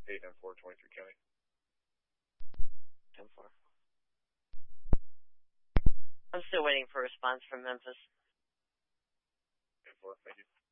894, 23 County. 10-4. I'm still waiting for a response from Memphis. 10-4, thank you.